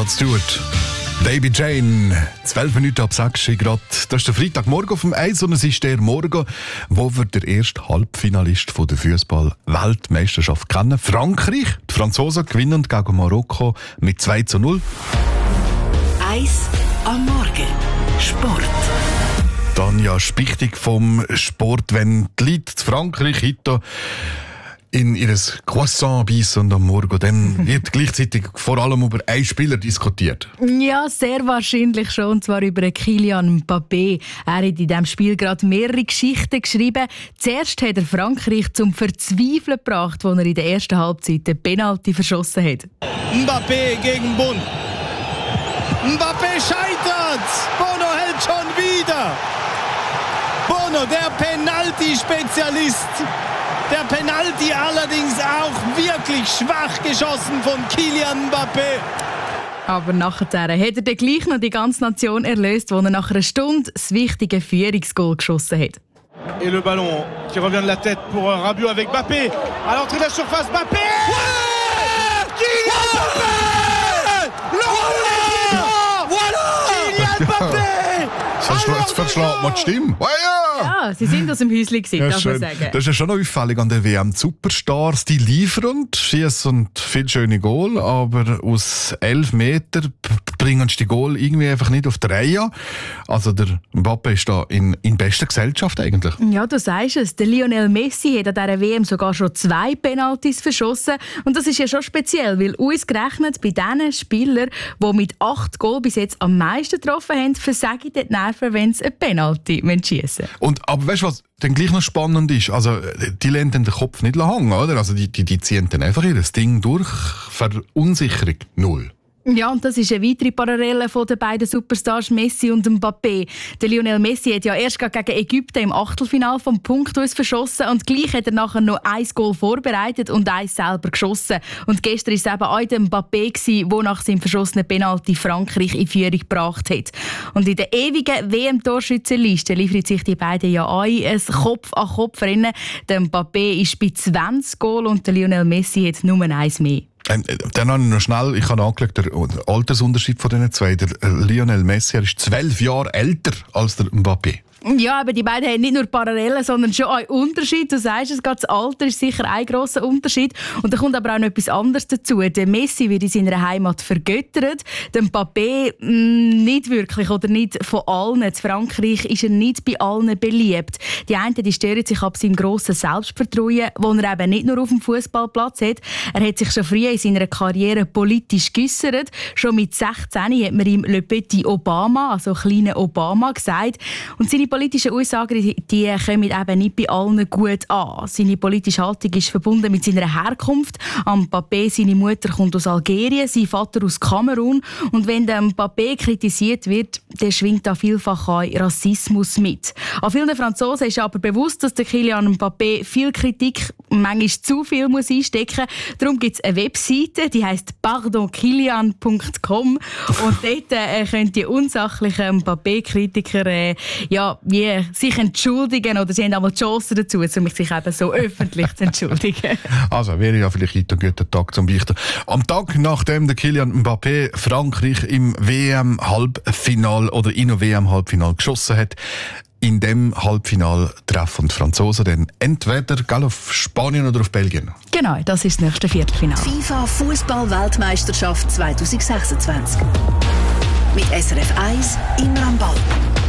Stewart. Baby Jane, 12 Minuten ab 6 Grad. Das ist der Freitagmorgen auf dem Eis und es ist der Morgen, wo wir den ersten Halbfinalist der Fußball-Weltmeisterschaft kennen. Frankreich. Die Franzosen gewinnen gegen Marokko mit 2:0. Eis am Morgen. Sport. Tanja Spichtig vom Sport. Wenn die Leute in Frankreich heute in ihr Croissant beißen und am Morgen, dann wird gleichzeitig vor allem über einen Spieler diskutiert. Ja, sehr wahrscheinlich schon, und zwar über Kylian Mbappé. Er hat in diesem Spiel gerade mehrere Geschichten geschrieben. Zuerst hat er Frankreich zum Verzweifeln gebracht, als er in der ersten Halbzeit den Penalty verschossen hat. Mbappé gegen Bun. Mbappé scheitert! Bono hält schon wieder! Bono, der Penalty-Spezialist. Der Penalty allerdings auch wirklich schwach geschossen von Kylian Mbappé. Aber nachher hat er dann gleich noch die ganze Nation erlöst, als er nach einer Stunde das wichtige Führungsgoal geschossen hat. Et le ballon qui revient de la tête pour Rabiot avec Mbappé. À l'entrée de la surface, Mbappé! Ouais! Kylian Mbappé! Voilà! Kylian Mbappé! Jetzt verschlägt man die Stimme. Oh ja! Ja, sie sind aus dem Häuschen gewesen, darf man sagen. Das ist ja schon noch auffällig an der WM. Die Superstars, die liefern, schießen viel schöne Goal, aber aus 11 Metern bringen sie die Goal irgendwie einfach nicht auf die Reihe. Also der Mbappé ist da in bester Gesellschaft eigentlich. Ja, du sagst es. Der Lionel Messi hat an dieser WM sogar schon 2 Penaltys verschossen. Und das ist ja schon speziell, weil ausgerechnet bei den Spielern, die mit 8 Goal bis jetzt am meisten getroffen haben, versagen die Nerven, wenn sie ein Penalty schiessen. Aber weißt du, was dann gleich noch spannend ist? Also, die lassen den Kopf nicht hängen, oder? Also, die ziehen dann einfach ihr Ding durch. Verunsicherung 0. Ja, und das ist eine weitere Parallele von den beiden Superstars Messi und Mbappé. Der Lionel Messi hat ja erst gegen Ägypten im Achtelfinale vom Punkt aus verschossen und gleich hat er nachher noch 1 Goal vorbereitet und 1 selber geschossen. Und gestern war es eben auch der Mbappé, der nach seinem verschossenen Penalty Frankreich in Führung gebracht hat. Und in der ewigen WM-Torschützenliste liefern sich die beiden ja ein Kopf-an-Kopf-Rennen. Der Mbappé ist bei 20 Goal und der Lionel Messi hat nur 1 mehr. Dann habe ich noch schnell, ich habe angeschaut, der Altersunterschied von diesen zwei. Der Lionel Messi, er ist 12 Jahre älter als der Mbappé. Ja, aber die beiden haben nicht nur Parallelen, sondern schon einen Unterschied. Du sagst es, das Alter ist sicher ein grosser Unterschied. Und da kommt aber auch noch etwas anderes dazu. Der Messi wird in seiner Heimat vergöttert. Der Mbappé nicht wirklich oder nicht von allen. In Frankreich ist er nicht bei allen beliebt. Die einen die stören sich ab seinem grossen Selbstvertrauen, das er eben nicht nur auf dem Fußballplatz hat. Er hat sich schon früh in seiner Karriere politisch geäussert. Schon mit 16 hat man ihm Le Petit Obama, also kleine Obama, gesagt. Und seine politische Aussagen die kommen eben nicht bei allen gut an. Seine politische Haltung ist verbunden mit seiner Herkunft. Mbappé, seine Mutter kommt aus Algerien, sein Vater aus Kamerun. Und wenn der Mbappé kritisiert wird, dann schwingt da vielfach auch Rassismus mit. An vielen Franzosen ist aber bewusst, dass der Kylian Mbappé viel Kritik, manchmal zu viel muss einstecken muss. Darum gibt es eine Webseite, die heisst pardonkylian.com. Und dort können die unsachlichen Mbappé-Kritiker sich entschuldigen, oder sie haben einmal die Chance dazu, um sich eben so öffentlich zu entschuldigen. Also wäre ja vielleicht heute ein guter Tag zum Beichten. Am Tag, nachdem der Kylian Mbappé Frankreich im WM-Halbfinal oder in einem WM-Halbfinal geschossen hat, in dem Halbfinal treffen die Franzosen dann entweder auf Spanien oder auf Belgien. Genau, das ist das nächste Viertelfinale. FIFA Fußball-Weltmeisterschaft 2026. Mit SRF 1 im Ramball.